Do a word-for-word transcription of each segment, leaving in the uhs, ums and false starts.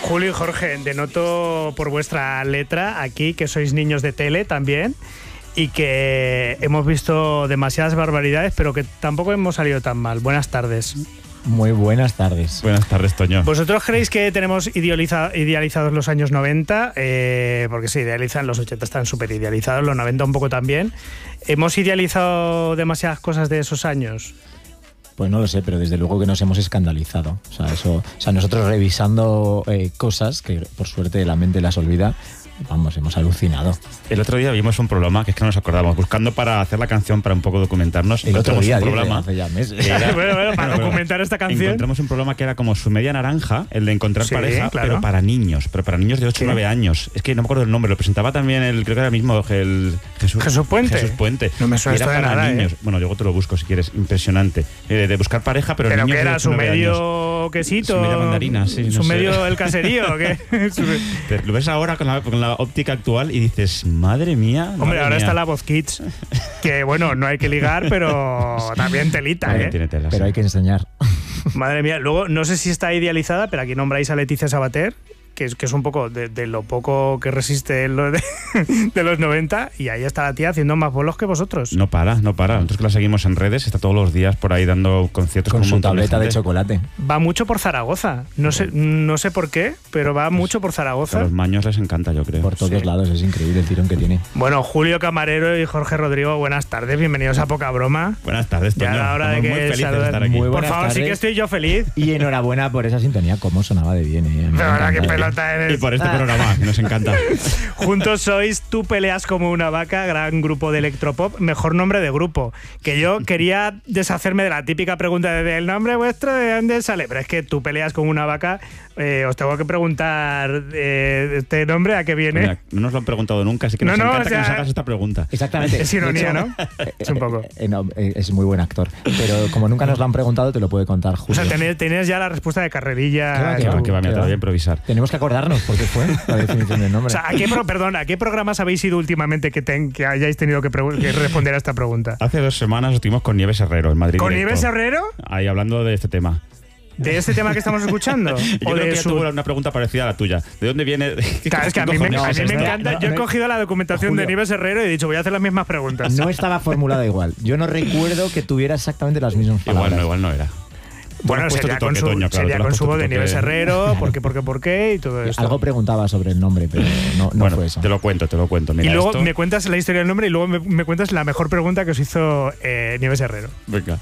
Julio y Jorge, denoto por vuestra letra aquí que sois niños de tele también y que hemos visto demasiadas barbaridades, pero que tampoco hemos salido tan mal. Buenas tardes. Muy buenas tardes. Buenas tardes, Toño. ¿Vosotros creéis que tenemos idealiza, idealizados los años noventa? Eh, porque se idealizan, los ochenta están súper idealizados, los noventa un poco también. ¿Hemos idealizado demasiadas cosas de esos años? Pues no lo sé, pero desde luego que nos hemos escandalizado. O sea, eso, o sea nosotros revisando eh, cosas que por suerte la mente las olvida, vamos, hemos alucinado. El otro día vimos un programa que es que no nos acordamos, buscando para hacer la canción para un poco documentarnos. El otro día, un dice, programa hace ya meses. Era, bueno, bueno, para bueno, documentar esta canción. Encontramos un programa que era como su media naranja, el de encontrar Sí, pareja, claro. pero para niños, pero para niños de ocho o nueve años. Es que no me acuerdo el nombre, lo presentaba también el, creo que era el mismo, el Jesús, Jesús Puente. Jesús Puente. No me suena Y era esto de para nada, niños. ¿eh? Bueno, luego te lo busco si quieres, impresionante. Eh, de buscar pareja, pero, ¿Pero niños que era de ocho su o nueve medio años. quesito? Su media mandarina, sí, ¿Su no sé. medio el caserío? ¿O qué? Te- Lo ves ahora con la, con la óptica actual y dices, madre mía. Hombre, madre ahora mía. está la Voz Kids, que bueno, no hay que ligar, pero también telita, También ¿eh? tiene tela, Pero sí. hay que enseñar. Madre mía, luego no sé si está idealizada, pero aquí nombráis a Leticia Sabater, que es, que es un poco de, de lo poco que resiste lo de, de los noventa, y ahí está la tía haciendo más bolos que vosotros. No para, no para. Nosotros que la seguimos en redes, está todos los días por ahí dando conciertos Con con un su montón tableta de gente. chocolate. Va mucho por Zaragoza, no sé, no sé por qué, pero va mucho por A Zaragoza. los maños les encanta, yo creo. Por todos Sí. lados, es increíble el tirón que tiene. Bueno, Julio Camarero y Jorge Rodrigo, buenas tardes, bienvenidos a Poca Broma. Buenas tardes, Ya Toño. a la hora de Estamos que muy felices de saluden. estar aquí. Muy Por buenas favor, sí tardes. que estoy yo feliz. Y enhorabuena por esa sintonía, cómo sonaba de bien. ¿eh? A mí me Pero ahora qué encanta. pelota eres. Y por este programa, que nos encanta. Juntos sois Tú peleas como una vaca, gran grupo de electropop, mejor nombre de grupo. Que yo quería deshacerme de la típica pregunta de ¿el nombre vuestro de dónde sale? Pero es que Tú peleas como una vaca, eh, os tengo que preguntar eh, este nombre a qué viene. Mira, no nos lo han preguntado nunca, así que No, nos no, encanta o sea- que nos hagas esta pregunta. Exactamente. Es ironía, De ¿no? Es un poco. eh, eh, no, eh, es muy buen actor. Pero como nunca nos lo han preguntado, te lo puede contar O Julio. sea, tenías, tenías ya la respuesta de carrerilla. Qué va, Que qué va, va, que va, mira, qué te va. lo voy a improvisar. Tenemos que acordarnos por qué fue la definición del nombre. O sea, ¿a qué, pro- perdón, ¿a qué programas habéis ido últimamente que, ten- que hayáis tenido que, pregu- que responder a esta pregunta? Hace dos semanas estuvimos con Nieves Herrero en Madrid. ¿Con Directo. Nieves Herrero? Ahí hablando de este tema. ¿De este tema que estamos escuchando? Y yo ¿O creo de que ella su- tuvo una pregunta parecida a la tuya. ¿De dónde viene? Claro, es que a mí me, No, a mí pero me espera, encanta. no, Yo he no, cogido la documentación Julio. de Nieves Herrero y he dicho, voy a hacer las mismas preguntas. No estaba formulada igual. Yo no recuerdo que tuviera exactamente las mismas Igual palabras. no, igual no era. Bueno, Tú le has puesto sería tu con toque, su, Toño, claro, sería tú le has con su puesto voz tu de toque. Nieves Herrero, por qué, por qué, por qué y todo esto. Algo preguntaba sobre el nombre, pero no, no bueno, fue eso. te lo cuento, te lo cuento. Y Mira, luego esto- me cuentas la historia del nombre y luego me, me cuentas la mejor pregunta que os hizo eh, Nieves Herrero. Venga.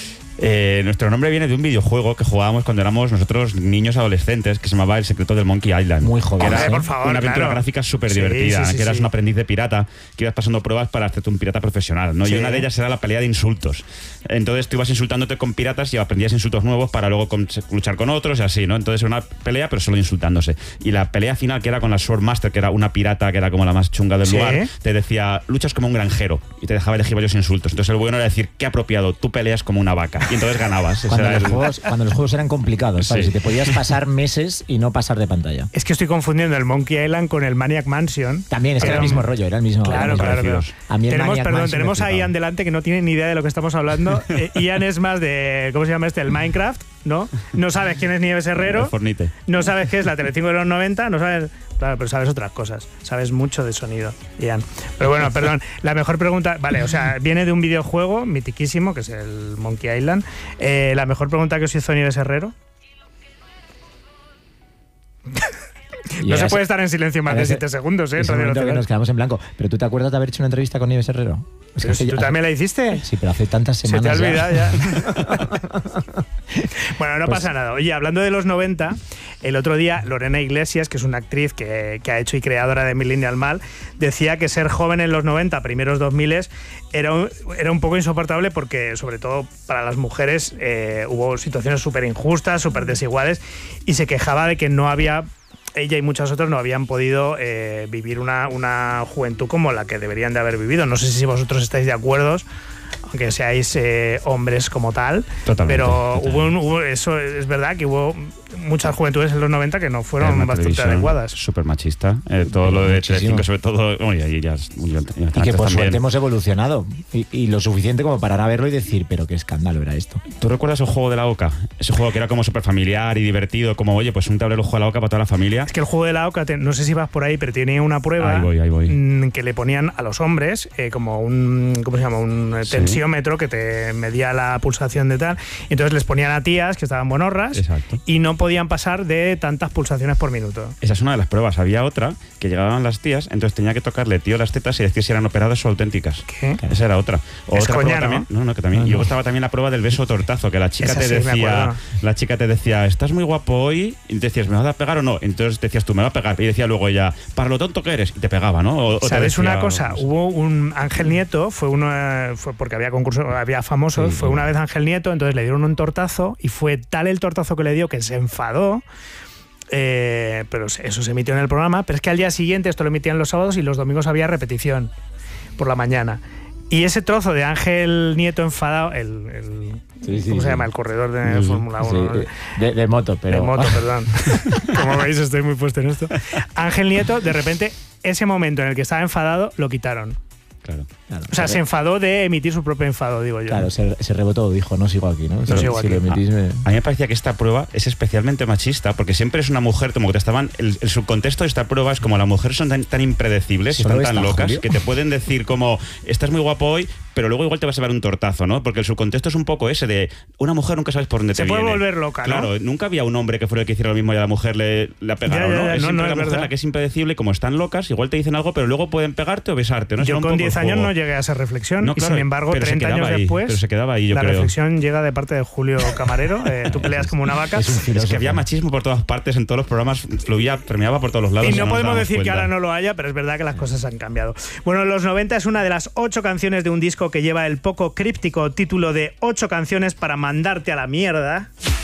Eh, nuestro nombre viene de un videojuego que jugábamos cuando éramos nosotros niños adolescentes que se llamaba El secreto del Monkey Island. Muy joven, Que era Hombre, por favor, una aventura claro. gráfica súper Sí, divertida, sí, sí, que eras sí. un aprendiz de pirata, que ibas pasando pruebas para hacerte un pirata profesional, ¿no? Sí. Y una de ellas era la pelea de insultos. Entonces tú ibas insultándote con piratas y aprendías insultos nuevos para luego con- luchar con otros y así, ¿no? Entonces era una pelea pero solo insultándose. Y la pelea final, que era con la Swordmaster, que era una pirata que era como la más chunga del Sí. lugar, te decía, luchas como un granjero, y te dejaba elegir varios insultos. Entonces el bueno era decir, qué apropiado, tú peleas como una vaca. Y entonces ganabas. Ese Cuando era los, el- juegos, cuando los juegos eran complicados, ¿sabes? Sí. Y te podías pasar meses y no pasar de pantalla. Es que estoy confundiendo el Monkey Island con el Maniac Mansion. También, es que era el Pero- mismo rollo, era el mismo. Claro, era claro, claro. parecidos. A mí el Tenemos, Maniac perdón, Mansion me tenemos a flipaba. Ian delante que no tiene ni idea de lo que estamos hablando. Eh, Ian es más de, ¿cómo se llama este? El Minecraft, ¿no? No sabes quién es Nieves Herrero. el Fornite. No sabes qué es la Telecinco de los noventa, no sabes. Claro, pero sabes otras cosas. Sabes mucho de sonido, Ian. Pero bueno, perdón. La mejor pregunta. Vale, o sea, viene de un videojuego mitiquísimo, que es el Monkey Island. Eh, la mejor pregunta que os hizo Nieves Herrero. Y No era se ese- puede estar en silencio más era de ese- siete segundos, ¿eh? En ese Radio momento que Nacional. nos quedamos en blanco. Pero ¿tú te acuerdas de haber hecho una entrevista con Nieves Herrero? Es que Pero hace si ya- ¿Tú también la hiciste? Sí, pero hace tantas Se te ha semanas. ya. olvidado ya. Bueno, no Pues- pasa nada. Oye, hablando de los noventa, el otro día Lorena Iglesias, que es una actriz que, que ha hecho y creadora de Millennial Mal, decía que ser joven en los noventa, primeros dos mil, era un, era un poco insoportable porque, sobre todo para las mujeres, eh, hubo situaciones súper injustas, súper desiguales, y se quejaba de que no había... Ella y muchas otras no habían podido eh, vivir una, una juventud como la que deberían de haber vivido. No sé si vosotros estáis de acuerdo aunque seáis eh, hombres como tal. Totalmente, pero totalmente. Hubo, un, hubo eso es verdad que hubo muchas juventudes en los noventa que no fueron bastante adecuadas. Súper machista. Eh, todo lo de Muchísimo. Telecinco, sobre todo. Bueno, y ahí ya, ya, ya Y que por también. suerte hemos evolucionado. Y, y lo suficiente como parar a verlo y decir, pero qué escándalo era esto. ¿Tú recuerdas el juego de la oca? Ese juego que era como súper familiar y divertido, como, oye, pues un tablero juego de la oca para toda la familia. Es que el juego de la oca, te- no sé si vas por ahí, pero tiene una prueba Ahí voy, ahí voy. mm, que le ponían a los hombres eh, como un, ¿cómo se llama? Un Sí. tensiómetro que te medía la pulsación de tal. Y entonces les ponían a tías que estaban buenorras Exacto. y no podían pasar de tantas pulsaciones por minuto. Esa es una de las pruebas. Había otra que llegaban las tías, entonces tenía que tocarle tío las tetas y decir si eran operadas o auténticas. ¿Qué? Esa era otra. O Es otra coña, prueba ¿no? también. No, no, que también. No, Y no. luego estaba también la prueba del beso tortazo, que la chica Esa te sí, me decía, acuerdo. la chica te decía, ¿estás muy guapo hoy? Y te decías, ¿me vas a pegar o no? Entonces decías tú, me va a pegar. Y decía luego ella, para lo tonto que eres. Y te pegaba, ¿no? O- o te ¿Sabes decía, una cosa? pues, Hubo un Ángel Nieto, fue uno eh, fue porque había concurso, había famosos, Sí, fue sí. una vez Ángel Nieto, entonces le dieron un tortazo y fue tal el tortazo que le dio que se enfadó. Eh, pero eso se emitió en el programa, pero es que al día siguiente, esto lo emitían los sábados y los domingos había repetición por la mañana. Y ese trozo de Ángel Nieto enfadado, el, el- Sí, sí, ¿cómo se sí. llama? El corredor de Sí, sí. Fórmula Sí, uno. ¿no? de, de moto, pero. De moto, perdón. Como veis, estoy muy puesto en esto. Ángel Nieto, de repente, ese momento en el que estaba enfadado, lo quitaron. Claro. Claro, O sea, se enfadó de emitir su propio enfado, digo yo. Claro, se, se rebotó, dijo, no sigo aquí, ¿no? No Si- sigo si aquí. lo emitís, me- A mí me parecía que esta prueba es especialmente machista porque siempre es una mujer, como que te estaban. El, el subcontexto de esta prueba es como las mujeres son tan, tan impredecibles y ¿Solo están tan esta, locas Julio? que te pueden decir como, estás muy guapo hoy, pero luego igual te vas a dar un tortazo, ¿no? Porque el subcontexto es un poco ese de una mujer nunca sabes por dónde Se te puede viene. volver loca, ¿no? Claro, nunca había un hombre que fuera el que hiciera lo mismo y a la mujer le, le ha pegado, Ya, ya, ¿no? ya, Es no, siempre no, la es mujer verdad. la que es impredecible y como están locas, igual te dicen algo, pero luego pueden pegarte o besarte, ¿no? Ese Yo era un con poco el diez años juego. no llegué a esa reflexión No, y claro, sin embargo pero se treinta años quedaba ahí, después pero se quedaba ahí, yo la creo. reflexión llega de parte de Julio Camarero. eh, tú peleas como una vaca. Es un Es filósofo. que había machismo por todas partes, en todos los programas, fluía, permeaba por todos los lados. Y no nos podemos dábamos decir que cuenta. ahora no lo haya, pero es verdad que las cosas han cambiado. Bueno, Los noventa es una de las ocho canciones de un disco que lleva el poco críptico título de Ocho canciones para mandarte a la mierda.